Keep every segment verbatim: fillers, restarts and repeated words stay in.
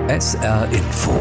S R Info.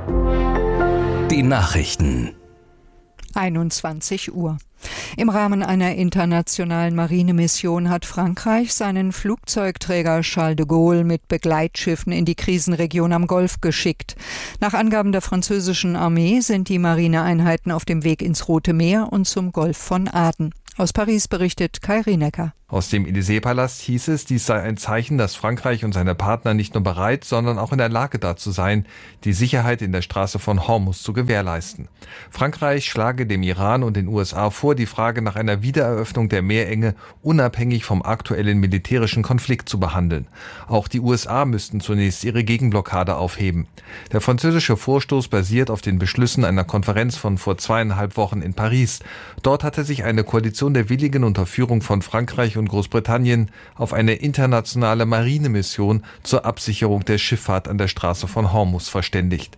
Die Nachrichten. einundzwanzig Uhr. Im Rahmen einer internationalen Marinemission hat Frankreich seinen Flugzeugträger Charles de Gaulle mit Begleitschiffen in die Krisenregion am Golf geschickt. Nach Angaben der französischen Armee sind die Marineeinheiten auf dem Weg ins Rote Meer und zum Golf von Aden. Aus Paris berichtet Kai Rienecker. Aus dem Élysée-Palast hieß es, dies sei ein Zeichen, dass Frankreich und seine Partner nicht nur bereit, sondern auch in der Lage dazu seien, die Sicherheit in der Straße von Hormuz zu gewährleisten. Frankreich schlage dem Iran und den U S A vor, die Frage nach einer Wiedereröffnung der Meerenge unabhängig vom aktuellen militärischen Konflikt zu behandeln. Auch die U S A müssten zunächst ihre Gegenblockade aufheben. Der französische Vorstoß basiert auf den Beschlüssen einer Konferenz von vor zweieinhalb Wochen in Paris. Dort hatte sich eine Koalition der Willigen unter Führung von Frankreich und Großbritannien auf eine internationale Marinemission zur Absicherung der Schifffahrt an der Straße von Hormuz verständigt.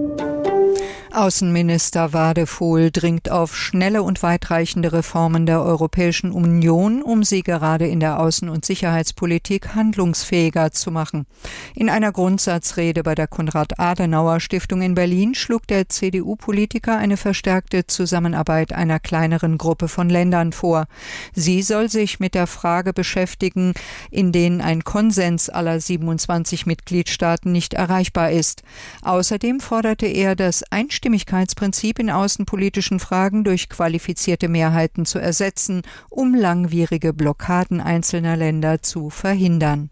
Außenminister Wadephol dringt auf schnelle und weitreichende Reformen der Europäischen Union, um sie gerade in der Außen- und Sicherheitspolitik handlungsfähiger zu machen. In einer Grundsatzrede bei der Konrad-Adenauer-Stiftung in Berlin schlug der C D U-Politiker eine verstärkte Zusammenarbeit einer kleineren Gruppe von Ländern vor. Sie soll sich mit der Frage beschäftigen, in denen ein Konsens aller siebenundzwanzig Mitgliedstaaten nicht erreichbar ist. Außerdem forderte er das Einstimmigkeitsprinzip Einstimmigkeitsprinzip in außenpolitischen Fragen durch qualifizierte Mehrheiten zu ersetzen, um langwierige Blockaden einzelner Länder zu verhindern.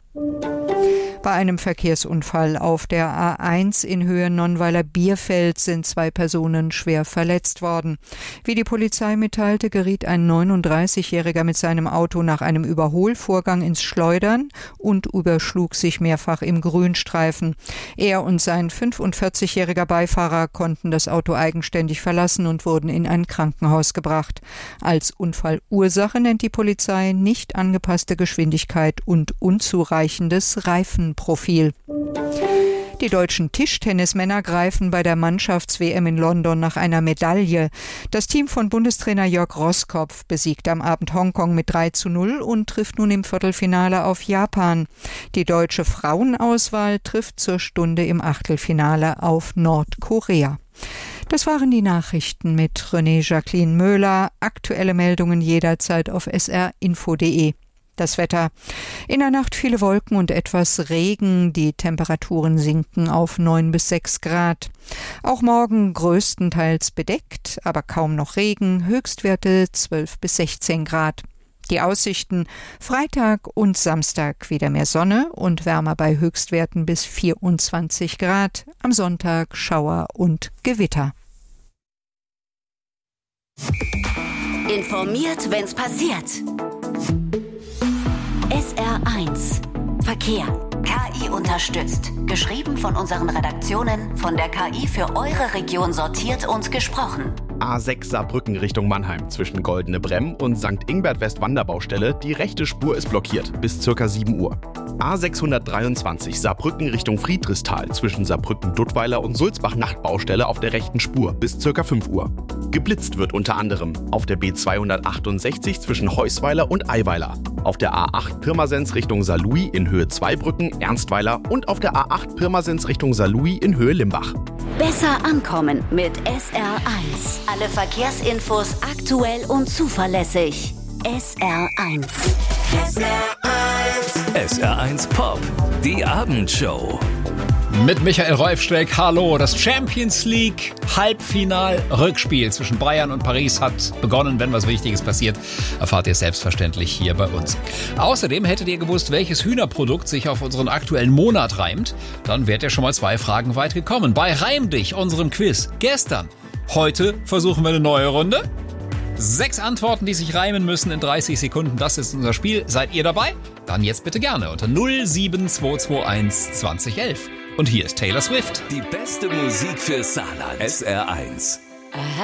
Bei einem Verkehrsunfall auf der A eins in Höhe Nonnweiler-Bierfeld sind zwei Personen schwer verletzt worden. Wie die Polizei mitteilte, geriet ein neununddreißigjähriger mit seinem Auto nach einem Überholvorgang ins Schleudern und überschlug sich mehrfach im Grünstreifen. Er und sein fünfundvierzigjähriger Beifahrer konnten das Auto eigenständig verlassen und wurden in ein Krankenhaus gebracht. Als Unfallursache nennt die Polizei nicht angepasste Geschwindigkeit und unzureichendes Reifen. Profil. Die deutschen Tischtennismänner greifen bei der Mannschafts-W M in London nach einer Medaille. Das Team von Bundestrainer Jörg Roßkopf besiegt am Abend Hongkong mit drei zu null und trifft nun im Viertelfinale auf Japan. Die deutsche Frauenauswahl trifft zur Stunde im Achtelfinale auf Nordkorea. Das waren die Nachrichten mit René Jacqueline Möhler. Aktuelle Meldungen jederzeit auf s r info punkt d e. Das Wetter. In der Nacht viele Wolken und etwas Regen. Die Temperaturen sinken auf neun bis sechs Grad. Auch morgen größtenteils bedeckt, aber kaum noch Regen. Höchstwerte zwölf bis sechzehn Grad. Die Aussichten: Freitag und Samstag wieder mehr Sonne und wärmer bei Höchstwerten bis vierundzwanzig Grad. Am Sonntag Schauer und Gewitter. Informiert, wenn's passiert. S R eins Verkehr. K I unterstützt. Geschrieben von unseren Redaktionen, von der K I für eure Region sortiert und gesprochen. A sechs Saarbrücken Richtung Mannheim zwischen Goldene Bremm und Sankt Ingbert West Wanderbaustelle. Die rechte Spur ist blockiert bis ca. sieben Uhr. A sechshundertdreiundzwanzig Saarbrücken Richtung Friedrichsthal zwischen Saarbrücken-Duttweiler und Sulzbach-Nachtbaustelle auf der rechten Spur bis ca. fünf Uhr. Geblitzt wird unter anderem auf der B zweihundertachtundsechzig zwischen Heusweiler und Eiweiler, auf der A acht Pirmasens Richtung Saarlouis in Höhe Zweibrücken, Ernstweiler und auf der A acht Pirmasens Richtung Saarlouis in Höhe Limbach. Besser ankommen mit S R eins. Alle Verkehrsinfos aktuell und zuverlässig. S R eins. S R eins. S R eins Pop. Die Abendshow. Mit Michael Rolfstreck, hallo. Das Champions League Halbfinal-Rückspiel zwischen Bayern und Paris hat begonnen. Wenn was Wichtiges passiert, erfahrt ihr selbstverständlich hier bei uns. Außerdem hättet ihr gewusst, welches Hühnerprodukt sich auf unseren aktuellen Monat reimt? Dann wärt ihr schon mal zwei Fragen weit gekommen. Bei Reim dich, unserem Quiz gestern. Heute versuchen wir eine neue Runde. Sechs Antworten, die sich reimen müssen in dreißig Sekunden. Das ist unser Spiel. Seid ihr dabei? Dann jetzt bitte gerne unter null sieben zwei zwei eins zwanzig elf. Und hier ist Taylor Swift. Die beste Musik für Saarland. S R eins.